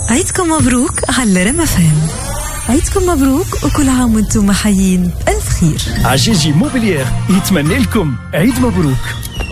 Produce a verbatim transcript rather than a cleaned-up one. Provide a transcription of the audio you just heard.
عيدكم مبروك على ريم اف ام. عيدكم مبروك وكل عام وانتم حيين ألف خير. عجيجي موبيليير يتمنى لكم عيد مبروك.